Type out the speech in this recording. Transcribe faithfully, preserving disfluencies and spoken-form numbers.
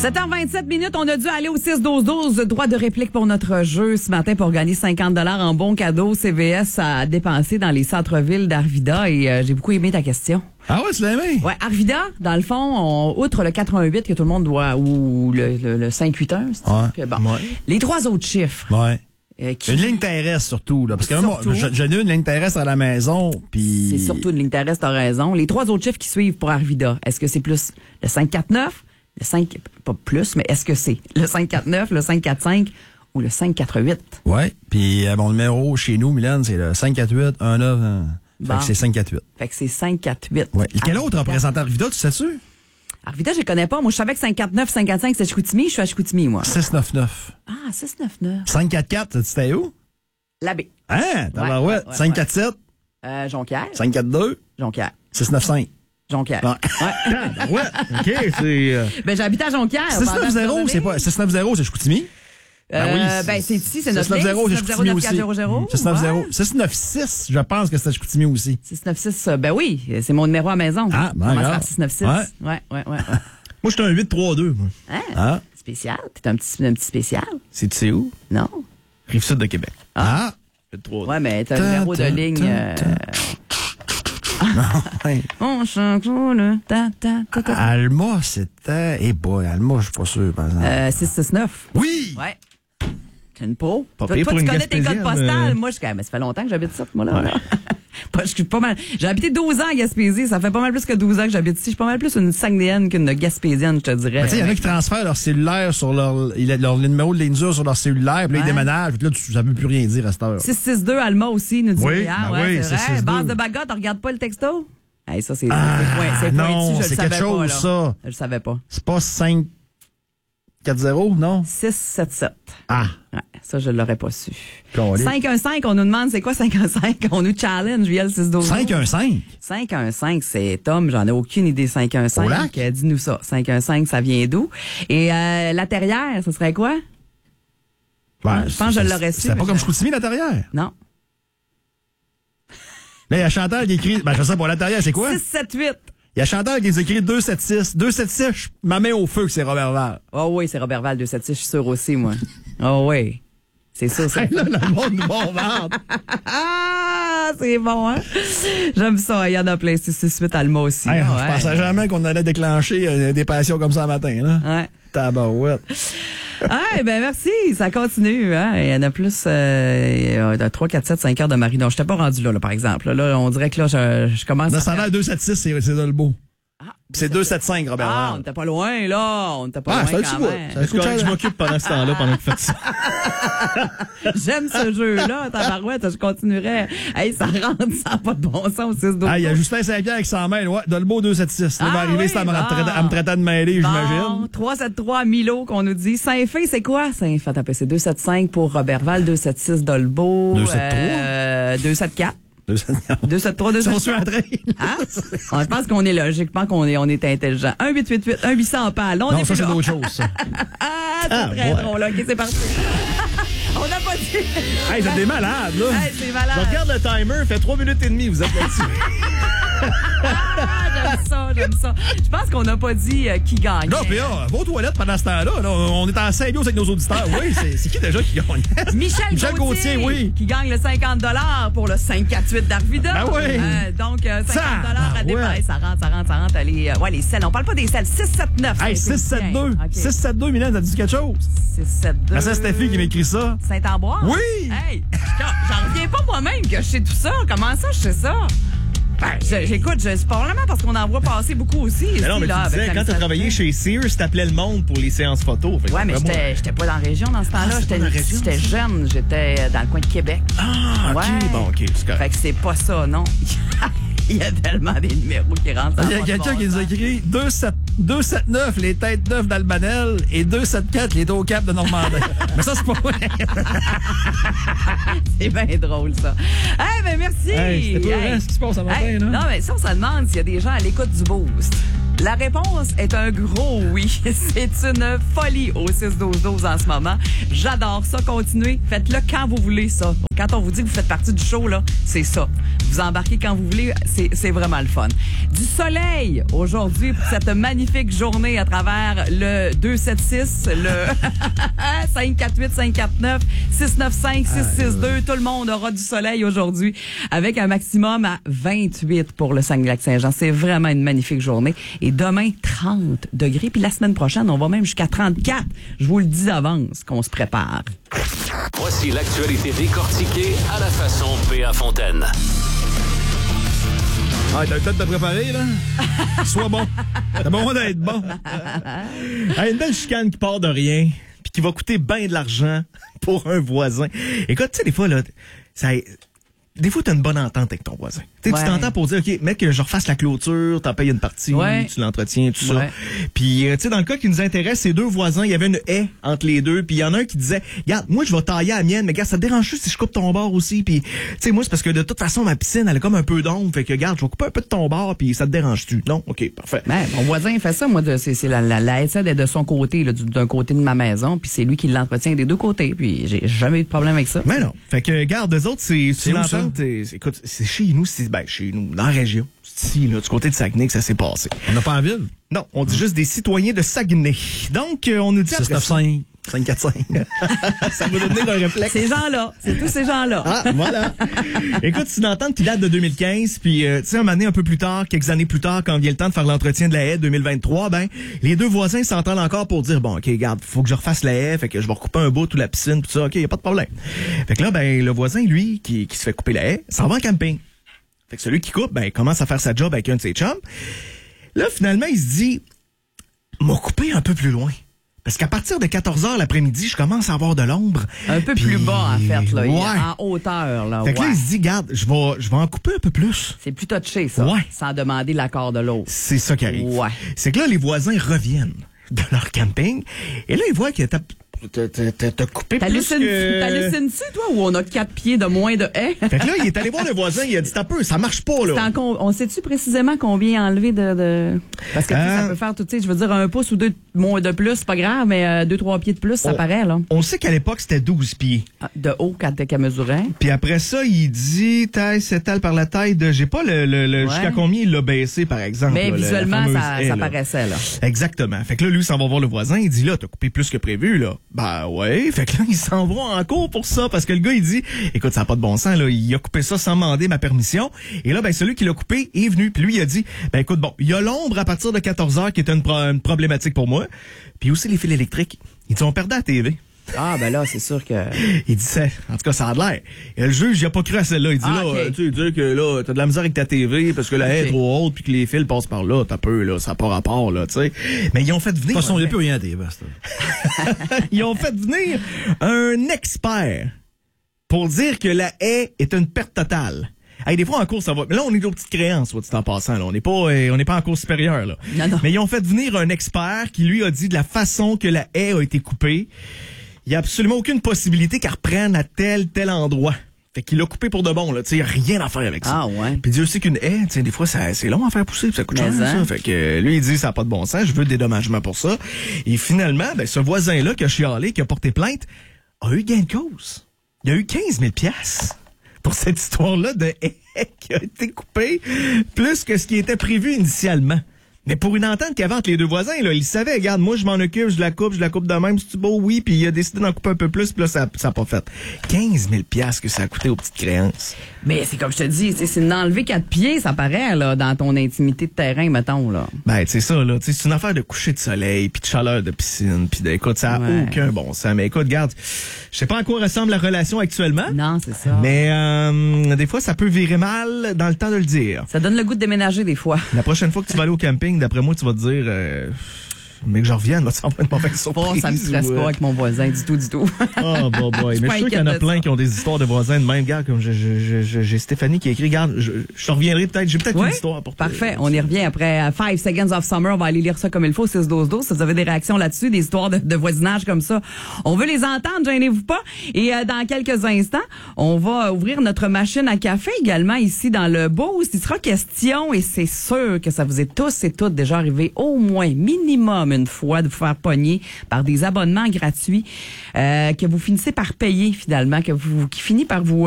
sept heures vingt-sept minutes, on a dû aller au six douze douze. Droit de réplique pour notre jeu ce matin pour gagner cinquante dollars en bons cadeaux C V S à dépenser dans les centres-villes d'Arvida. Et euh, j'ai beaucoup aimé ta question. Ah ouais, tu l'as aimé? Ouais, Arvida, dans le fond, on, outre le quatre-vingt-huit que tout le monde doit, ou le, le, le cinq huit un, c'est ouais. que, bon, ouais. Les trois autres chiffres. Ouais. Euh, qui... Une ligne terrestre surtout, là. Parce que moi, j'ai une ligne terrestre à la maison, puis. C'est surtout une ligne terrestre, t'as raison. Les trois autres chiffres qui suivent pour Arvida, est-ce que c'est plus le cinq quatre neuf, le cinq, pas plus, mais est-ce que c'est le cinq quatre neuf, le cinq quatre cinq ou le cinq quatre huit? Ouais. Puis euh, mon numéro chez nous, Mylène, c'est le cinq quatre huit un neuf. Hein. Fait bon. que c'est cinq quatre huit. Fait que c'est cinq quatre huit. Ouais. Et quel autre représentant Arvida, tu sais-tu? Arvida, je ne connais pas. Moi, je savais que cinq quatre neuf, cinq quatre cinq, c'est Chicoutimi. Je suis à Chicoutimi, moi. six neuf neuf. Ah, six neuf neuf. cinq quatre quatre, tu sais où? L'abbé. Hein? T'as ouais, ouais, ouais, cinq quatre sept. Euh, Jonquière. cinq quatre deux. Jonquière. six neuf cinq. Jonquière. Ouais. ouais. OK, c'est. Euh... Ben, j'habite à Jonquière. six neuf zéro, c'est pas. six neuf zéro, c'est Chicoutimi? Euh, ben, oui, ben c'est ici, c'est notre ligne. six neuf zéro, c'est Chicoutimi aussi. six neuf zéro. Ouais. six neuf six, je pense que c'est Chicoutimi aussi. six neuf six, ben oui, c'est mon numéro à la maison. Ah, ben alors. six neuf six. Ouais, ouais, ouais. ouais. Moi, j'étais un huit trois deux, moi. Hein? Ah. Spécial? T'es un petit, un petit spécial? C'est tu sais où? Non. Rive-Sud de Québec. Ah. huit trois deux. Ouais, mais t'as un numéro de ligne... Euh... ouais. On change le ta ta ta ta. Alma, c'était. Eh hey boy, Alma, je suis pas sûr, par exemple. Euh, six six neuf. Oui! Ouais. C'est une pro. Pas Toi, pire toi pour tu une connais tes codes Gaspésienne, postales. euh... Moi, je, mais ça fait longtemps que j'habite ça, moi, là. Ouais. Je suis pas mal. J'ai habité douze ans à Gaspésie. Ça fait pas mal plus que douze ans que j'habite ici. Je suis pas mal plus une Saguenayenne qu'une Gaspésienne, je te dirais. Tu sais, il y en a qui transfèrent leur cellulaire sur leur, leur numéro de ligne dure sur leur cellulaire, puis là, ouais. Ils déménagent. Puis là, tu, ça veut plus rien dire à cette heure. six six deux, Alma aussi, nous dit. Oui, hier, ben ouais, oui, c'est vrai. Base de bagotte, on regarde pas le texto? Hey, ça, c'est, ah, c'est, non, pointu, je c'est le savais quelque chose, pas, là. ça. Je le savais pas. C'est pas cinq quatre zéro, non? six sept sept. Ah. Ouais, ça, je l'aurais pas su. Collier. cinq un cinq, on nous demande c'est quoi cinq un cinq? On nous challenge via le six douze. cinq un cinq? cinq un cinq, c'est Tom, j'en ai aucune idée. cinq un cinq. Au lac? Euh, dis-nous ça. cinq un cinq, ça vient d'où? Et euh, la terrière, ce serait quoi? Ben, je pense que je l'aurais su. C'est pas comme Chicoutimi, la terrière? Non. Là, il y a Chantal qui écrit, ben, je sais pas, la terrière, c'est quoi? six sept huit. Il y a Chantal qui nous écrit deux sept six. deux sept six, je ma main au feu que c'est Robert Val. Oh oui, c'est Robert Val deux sept six, je suis sûr aussi, moi. Oh oui. C'est ça, c'est là, le monde nous bombarde. Ah, c'est bon, hein? J'aime ça. Il y en a plein. six six huit Alma aussi. Hey, ouais. Je pensais jamais qu'on allait déclencher euh, des passions comme ça le matin, là. Ouais. Tabarouette. Ah, ben merci, ça continue. Hein? Il y en a plus euh, de trois, quatre, sept, cinq heures de Marie. Non, je t'ai pas rendu là, là, par exemple. Là, on dirait que là, je, je commence là, à... ça a l'air deux sept six, c'est, c'est Dolbeau. Ah, c'est deux sept cinq, Robert. Ah, on n'était pas loin, là. On n'était pas ah, loin quand même. Ça, c'est correct, je m'occupe pendant ce temps-là, pendant que vous faites ça. J'aime ce jeu-là, tabarouette, je continuerais. Hey, ça rentre, ça n'a pas de bon sens au six douze. Ah, il y a Justin Saint-Pierre qui s'en mêle. Ouais, Dolbeau deux sept six. Il ah, va arriver, oui, c'est à, bon. à me traiter de mêler, bon, j'imagine. trois sept trois Milo qu'on nous dit. Saint-Fé, c'est quoi? Saint-Fé, attends, c'est deux sept cinq pour Robert Val, deux sept six Dolbeau. deux sept trois. Euh, deux sept quatre. deux sept trois, deux sept quatre. Hein? Je pense qu'on est logiquement qu'on est, on est intelligent. un huit huit huit, un huit cents pal. On non, est ça, c'est là. d'autres choses, ça. Ah, c'est ah, très ouais. drôle. OK, c'est parti. On n'a pas dit. Hey, vous êtes des malades, là. Hey, c'est malade. Je regarde le timer, fait trois minutes et demie, vous êtes là-dessus. Ah, j'aime ça, j'aime ça. Je pense qu'on n'a pas dit euh, qui gagne. Non, puis là, vos toilettes pendant ce temps-là, là, on est en symbiose avec nos auditeurs. Oui, c'est, c'est qui déjà qui gagne? Michel, Michel Gauthier, Gauthier, oui. Qui gagne le cinquante dollars pour le cinq quatre huit d'Arvida. Ben oui. Euh, donc, euh, cinquante dollars à dépenser. Ouais. Ça rentre, ça rentre, ça rentre. Allez, euh, ouais, les selles. On parle pas des selles. six sept neuf. Hey, six sept deux. Okay. six sept deux, Mylène, t'as dit quelque chose? six sept deux. Ben, c'est Stéphie qui m'écrit ça. Saint-Amboise? Oui! Hey, j'en reviens pas moi-même que je sais tout ça. Comment ça, je sais ça? Ben, j'écoute, c'est probablement parce qu'on en voit passer beaucoup aussi. Mais non, mais là, tu disais, quand t'as travaillé chez Sears, t'appelais le monde pour les séances photos. Fait ouais, mais j'étais, j'étais pas dans la région dans ce temps-là. Ah, j'étais, région, j'étais jeune, j'étais dans le coin de Québec. Ah, ouais. OK, bon, OK, c'est correct. Fait que c'est pas ça, non. Il y a tellement des numéros qui rentrent. Il y a quelqu'un qui nous a écrit deux sept neuf, les têtes neuves d'Albanel, et deux sept quatre, les dos cap de Normandie. Mais ça, c'est pas vrai. C'est bien drôle, ça. Eh hey, ben merci. Hey, c'était pas hey. ce qui se passe à matin, hey, là. Non, mais ça, on se demande s'il y a des gens à l'écoute du Boost. La réponse est un gros oui. C'est une folie au six douze douze en ce moment. J'adore ça. Continuez. Faites-le quand vous voulez, ça. Quand on vous dit que vous faites partie du show, là, c'est ça. Vous embarquez quand vous voulez, c'est, c'est vraiment le fun. Du soleil aujourd'hui pour cette magnifique journée à travers le deux sept six, le cinq quatre huit, cinq quatre neuf, six neuf cinq, six six deux. Tout le monde aura du soleil aujourd'hui avec un maximum à vingt-huit pour le Saguenay-Lac-Saint-Jean. C'est vraiment une magnifique journée. Et demain, trente degrés. Puis la semaine prochaine, on va même jusqu'à trente-quatre. Je vous le dis d'avance qu'on se prépare. Voici l'actualité décortiquée à la façon P A Fontaine. Ah, t'as le temps de te préparer, là? Sois bon. T'as bon d'être bon. Ah, une belle chicane qui part de rien, puis qui va coûter bien de l'argent pour un voisin. Écoute, tu sais, des fois, là, ça... Des fois, t'as une bonne entente avec ton voisin. Ouais. Tu t'entends pour dire, OK, mec, je refasse la clôture, t'en payes une partie, ouais. tu l'entretiens, tout ouais. ça. Puis, tu sais, dans le cas qui nous intéresse, ces deux voisins, il y avait une haie entre les deux, puis il y en a un qui disait, regarde, moi, je vais tailler la mienne, mais regarde, ça te dérange si je coupe ton bord aussi? Puis, tu sais, moi, c'est parce que de toute façon, ma piscine, elle a comme un peu d'ombre, fait que, regarde, je vais couper un peu de ton bord, puis ça te dérange-tu? Non? OK, parfait. Ben, mon voisin fait ça, moi, de, c'est, c'est la, la, la haie est de son côté, là, d'un côté de ma maison, puis c'est lui qui l'entretient des deux côtés, puis j'ai jamais eu de problème avec ça. Mais non. Fait que, regarde, eux autres, c'est, c'est l'entente, écoute, c'est chez nous, c'est ben chez nous, dans la région. C'est ici, là, du côté de Saguenay que ça s'est passé. On n'a pas en ville? Non, on dit mmh. juste des citoyens de Saguenay. Donc, euh, on nous dit... six neuf cinq, cinq quatre cinq. Ça va donner un réflexe. Ces gens-là, c'est tous ces gens-là. Ah, voilà. Écoute, c'est une entente qui date de deux mille quinze, puis euh, tu sais, un moment donné, un peu plus tard, quelques années plus tard, quand vient le temps de faire l'entretien de la haie deux mille vingt-trois, ben, les deux voisins s'entendent encore pour dire, bon, OK, regarde, faut que je refasse la haie, fait que je vais recouper un bout ou la piscine, tout ça, OK, y a pas de problème. Fait que là, ben, le voisin, lui, qui, qui se fait couper la haie, s'en va en camping. Fait que celui qui coupe, ben, il commence à faire sa job avec un de ses chums. Là, finalement, il se dit, m'a coupé un peu plus loin. Parce qu'à partir de quatorze heures l'après-midi, je commence à avoir de l'ombre. Un peu Puis, plus bas, en fait, là. Ouais. En hauteur, là. Fait que ouais. là, il se dit, garde, je vais, je vais en couper un peu plus. C'est plus touché, ça. Ouais. Sans demander l'accord de l'autre. C'est ça qui arrive. Ouais. C'est que là, les voisins reviennent de leur camping. Et là, ils voient que t'as, t'as, t'as, t'as coupé T'hallucines, plus que... T'hallucines-tu, toi, ou on a quatre pieds de moins de haies? Fait que là, il est allé voir le voisin, il a dit, t'as peu, ça marche pas, là. En con... On sait-tu précisément combien enlever de, de... Parce que, euh... ça peut faire tout, tu sais, je veux dire, un pouce ou deux moins de plus, c'est pas grave, mais euh, deux, trois pieds de plus, ça on, paraît, là. On sait qu'à l'époque, c'était douze pieds. De haut, qu'à mesurer. Puis après ça, il dit, taille s'étale par la taille de, j'ai pas le, le, le ouais. jusqu'à combien il l'a baissé, par exemple. Mais là, visuellement, la ça, haie, ça là. paraissait, là. Exactement. Fait que là, lui, s'en va voir le voisin, il dit, là, t'as coupé plus que prévu, là. Ben, ouais. Fait que là, il s'en va en cours pour ça, parce que le gars, il dit, écoute, ça n'a pas de bon sens, là. Il a coupé ça sans demander ma permission. Et là, ben, celui qui l'a coupé est venu. Puis lui, il a dit, ben, écoute, bon, il y a l'ombre à partir de quatorze heures qui est une, pro- une problématique pour moi. Puis aussi les fils électriques. Ils dit, on perdait la T V. Ah, ben là, c'est sûr que... Il dit ça. En tout cas, ça a de l'air. Et le juge, il a pas cru à celle-là. Il dit, ah, là, okay. euh, tu sais, dire que là, t'as de la misère avec ta T V parce que la haie okay. est trop haute puis que les fils passent par là. T'as peu, là. Ça n'a pas rapport, là, tu sais. Mais ils ont fait venir... De toute façon, il n'y a plus rien à T V, Ils ont fait venir un expert pour dire que la haie est une perte totale. Hey, des fois, en cours, ça va. Mais là, on est aux petites créances, soit dit en passant, là. On n'est pas, euh, on n'est pas en cours supérieur, là. Non, non. Mais ils ont fait venir un expert qui lui a dit de la façon que la haie a été coupée, il n'y a absolument aucune possibilité qu'elle reprenne à tel, tel endroit. Fait qu'il l'a coupé pour de bon, là. Tu sais, il n'y a rien à faire avec ça. Ah, ouais. Puis Dieu sait qu'une haie, tu sais, des fois, ça, c'est long à faire pousser, puis ça coûte cher, hein? ça. Fait que lui, il dit, ça n'a pas de bon sens, je veux le dédommagement pour ça. Et finalement, ben, ce voisin-là qui a chialé, qui a porté plainte, a eu gain de cause. Il a eu quinze mille piastres. Pour cette histoire-là de haie qui a été coupée plus que ce qui était prévu initialement. Mais pour une entente qu'il y avait entre les deux voisins, là, ils savaient, regarde, moi je m'en occupe, je la coupe, je la coupe de même, c'est beau, oui, puis il a décidé d'en couper un peu plus, puis là, ça n'a pas fait. quinze mille piastres que ça a coûté aux petites créances. Mais c'est comme je te dis, c'est d'enlever quatre pieds, ça paraît, là, dans ton intimité de terrain, mettons, là. Ben, c'est ça, là, c'est une affaire de coucher de soleil, puis de chaleur de piscine, puis d'écoute, ça n'a ouais. aucun bon sens. Mais écoute, regarde, je sais pas à quoi ressemble la relation actuellement. Non, c'est ça. Mais euh, des fois, ça peut virer mal dans le temps de le dire. Ça donne le goût de déménager des fois. La prochaine fois que tu vas aller au camping, d'après moi, tu vas te dire, euh, mais que je revienne, là, ça va être une mauvaise surprise. Oh, ça me stresse ou, euh... pas avec mon voisin du tout, du tout. Oh, boy, boy. Mais je suis sûr qu'il y en a plein ça. Qui ont des histoires de voisins de même. Regarde, comme je, je, je, j'ai Stéphanie qui a écrit, regarde, je, je te reviendrai peut-être, j'ai peut-être oui? une histoire pour toi. Parfait, on y revient après Five Seconds of Summer. On va aller lire ça comme il faut, six douze douze. Si vous avez des réactions là-dessus, des histoires de, de voisinage comme ça, on veut les entendre, gênez-vous pas. Et euh, dans quelques instants, on va ouvrir notre machine à café également ici dans le Boost. Il sera question, et c'est sûr que ça vous est tous et toutes déjà arrivé au moins minimum une fois de vous faire pogner par des abonnements gratuits euh, que vous finissez par payer finalement, que vous qui finit par vous